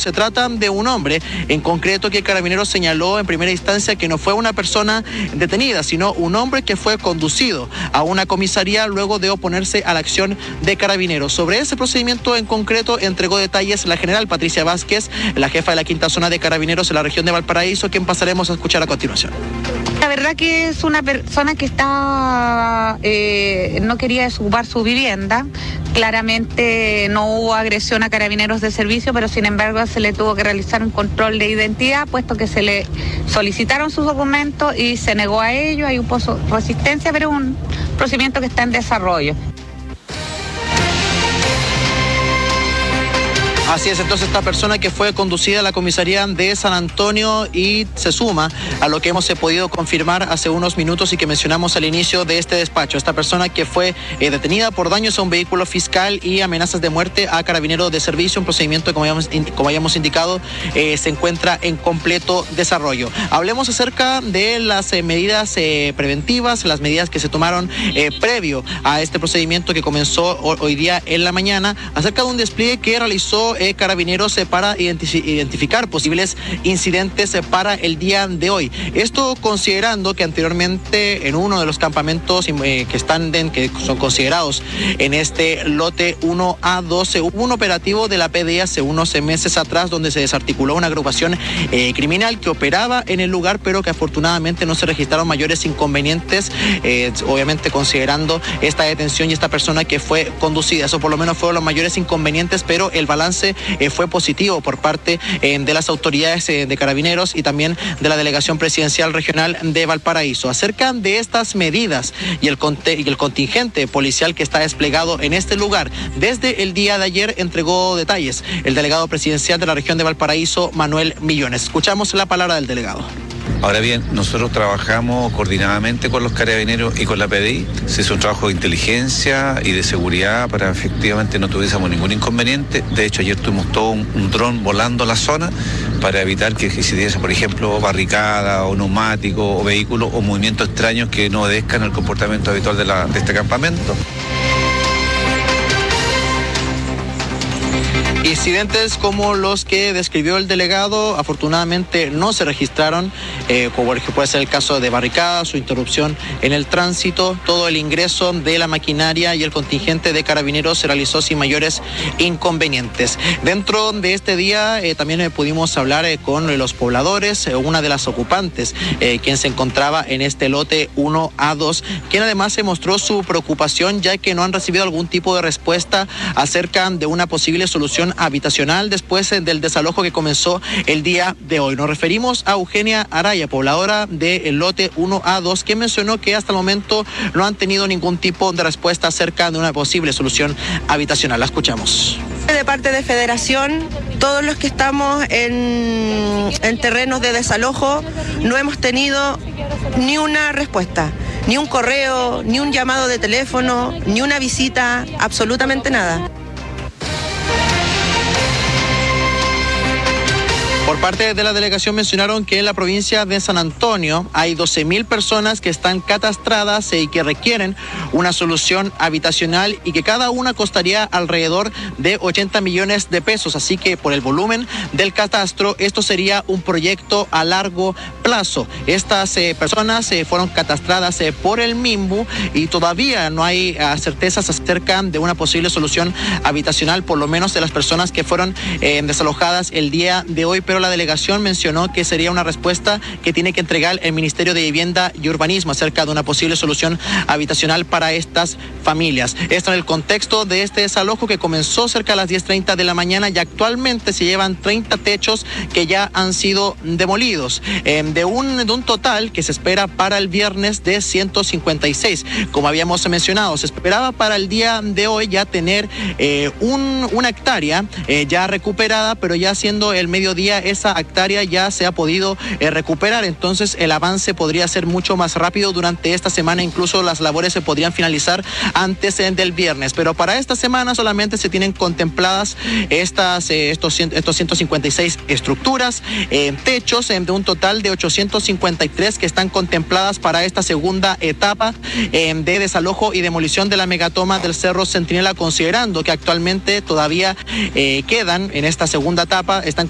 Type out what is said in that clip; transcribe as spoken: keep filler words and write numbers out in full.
Se trata de un hombre en concreto que Carabineros señaló en primera instancia que no fue una persona detenida, sino un hombre que fue conducido a una comisaría luego de oponerse a la acción de Carabineros. Sobre ese procedimiento en concreto entregó detalles la general Patricia Vázquez, la jefa de la quinta zona de Carabineros en la región de Valparaíso, quien pasaremos a escuchar a continuación. La verdad que es una persona que está, eh, no quería desocupar su vivienda. Claramente no hubo agresión a Carabineros de servicio, pero sin embargo se le tuvo que realizar un control de identidad, puesto que se le solicitaron sus documentos y se negó a ello. Hay un pozo de resistencia, pero es un procedimiento que está en desarrollo. Así es, entonces esta persona que fue conducida a la comisaría de San Antonio y se suma a lo que hemos podido confirmar hace unos minutos y que mencionamos al inicio de este despacho. Esta persona que fue eh, detenida por daños a un vehículo fiscal y amenazas de muerte a Carabineros de servicio, un procedimiento, como hayamos, como hayamos indicado, eh, se encuentra en completo desarrollo. Hablemos acerca de las eh, medidas eh, preventivas, las medidas que se tomaron eh, previo a este procedimiento que comenzó hoy día en la mañana, acerca de un despliegue que realizó Eh, Carabineros eh, para identif- identificar posibles incidentes eh, para el día de hoy. Esto considerando que anteriormente en uno de los campamentos eh, que están de, que son considerados en este lote uno A doce hubo un operativo de la P D I hace unos meses atrás donde se desarticuló una agrupación eh, criminal que operaba en el lugar, pero que afortunadamente no se registraron mayores inconvenientes, eh, obviamente considerando esta detención y esta persona que fue conducida. Eso por lo menos fueron los mayores inconvenientes, pero el balance Eh, fue positivo por parte eh, de las autoridades eh, de Carabineros y también de la Delegación Presidencial Regional de Valparaíso. Acerca de estas medidas y el, conte- y el contingente policial que está desplegado en este lugar, desde el día de ayer entregó detalles el delegado presidencial de la región de Valparaíso, Manuel Millones. Escuchamos la palabra del delegado. Ahora bien, nosotros trabajamos coordinadamente con los Carabineros y con la P D I. Se hizo un trabajo de inteligencia y de seguridad para efectivamente no tuviésemos ningún inconveniente. De hecho, ayer tuvimos todo un, un dron volando la zona para evitar que existiese, por ejemplo, barricada o neumáticos o vehículos o movimientos extraños que no obedezcan el comportamiento habitual de, la, de este campamento. Incidentes como los que describió el delegado afortunadamente no se registraron, eh, como puede ser el caso de barricadas o interrupción en el tránsito. Todo el ingreso de la maquinaria y el contingente de Carabineros se realizó sin mayores inconvenientes. Dentro de este día eh, también eh, pudimos hablar eh, con los pobladores, eh, una de las ocupantes, eh, quien se encontraba en este lote uno A dos, quien además se mostró su preocupación ya que no han recibido algún tipo de respuesta acerca de una posible solución habitacional después del desalojo que comenzó el día de hoy. Nos referimos a Eugenia Araya, pobladora del lote uno A dos, quien mencionó que hasta el momento no han tenido ningún tipo de respuesta acerca de una posible solución habitacional. La escuchamos. De parte de Federación, todos los que estamos en, en terrenos de desalojo no hemos tenido ni una respuesta, ni un correo, ni un llamado de teléfono, ni una visita, absolutamente nada. Por parte de la delegación mencionaron que en la provincia de San Antonio hay doce mil personas que están catastradas y que requieren una solución habitacional y que cada una costaría alrededor de ochenta millones de pesos. Así que por el volumen del catastro, esto sería un proyecto a largo plazo. Estas eh, personas eh, fueron catastradas eh, por el MIMBU y todavía no hay uh, certezas acerca de una posible solución habitacional, por lo menos de las personas que fueron eh, desalojadas el día de hoy, pero la delegación mencionó que sería una respuesta que tiene que entregar el Ministerio de Vivienda y Urbanismo acerca de una posible solución habitacional para estas familias. Esto en el contexto de este desalojo que comenzó cerca de las diez treinta de la mañana y actualmente se llevan treinta techos que ya han sido demolidos, eh, de, un, de un total que se espera para el viernes de ciento cincuenta y seis. Como habíamos mencionado, se esperaba para el día de hoy ya tener eh, un, una hectárea eh, ya recuperada, pero ya siendo el mediodía esa hectárea ya se ha podido eh, recuperar, entonces el avance podría ser mucho más rápido durante esta semana, incluso las labores se podrían finalizar antes eh, del viernes, pero para esta semana solamente se tienen contempladas estas, eh, estos, estos ciento cincuenta y seis estructuras, eh, techos eh, de un total de ochocientos cincuenta y tres que están contempladas para esta segunda etapa eh, de desalojo y demolición de la megatoma del Cerro Centinela, considerando que actualmente todavía eh, quedan en esta segunda etapa, están